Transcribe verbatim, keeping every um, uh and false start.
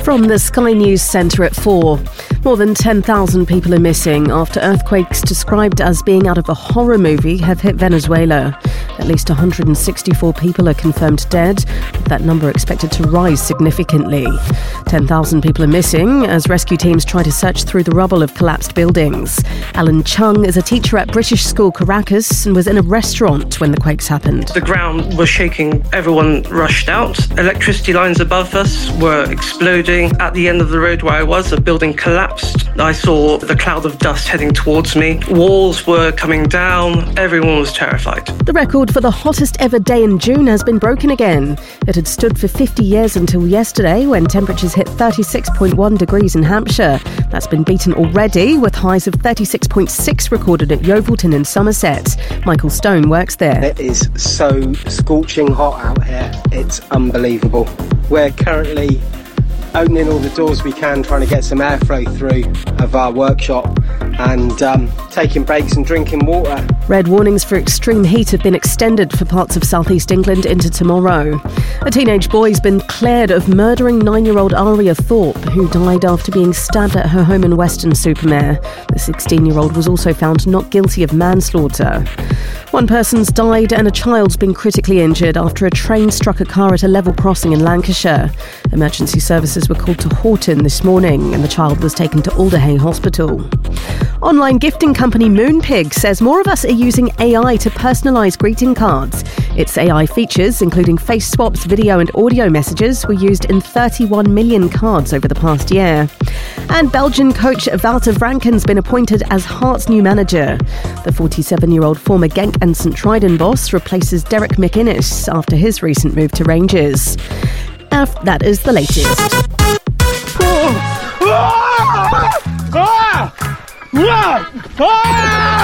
From the Sky News Centre at four. More than ten thousand people are missing after earthquakes described as being out of a horror movie have hit Venezuela. At least one hundred sixty-four people are confirmed dead, with that number expected to rise significantly. ten thousand people are missing as rescue teams try to search through the rubble of collapsed buildings. Alan Chung is a teacher at British School Caracas and was in a restaurant when the quakes happened. The ground was shaking. Everyone rushed out. Electricity lines above us were exploding. At the end of the road where I was, a building collapsed. I saw the cloud of dust heading towards me. Walls were coming down. Everyone was terrified. The record for the hottest ever day in June has been broken again. It had stood for fifty years until yesterday, when temperatures hit thirty-six point one degrees in Hampshire. That's been beaten already, with highs of thirty-six point six recorded at Yeovilton in Somerset. Michael Stone works there. It is so scorching hot out here. It's unbelievable. We're currently opening all the doors we can, trying to get some airflow through of our workshop, and um, taking breaks and drinking water. Red warnings for extreme heat have been extended for parts of southeast England into tomorrow. A teenage boy's been cleared of murdering nine-year-old Aria Thorpe, who died after being stabbed at her home in Weston-super-Mare. The sixteen-year-old was also found not guilty of manslaughter. One person's died and a child's been critically injured after a train struck a car at a level crossing in Lancashire. Emergency services were called to Horton this morning and the child was taken to Alderhay Hospital. Online gifting company Moonpig says more of us are using A I to personalise greeting cards. Its A I features, including face swaps, video and audio messages, were used in thirty-one million cards over the past year. And Belgian coach Wouter Franken's been appointed as Hearts' new manager. The forty-seven-year-old former Genk and St Triden boss replaces Derek McInnes after his recent move to Rangers. Uh, that is the latest. Ah! Ah! Ah! Ah!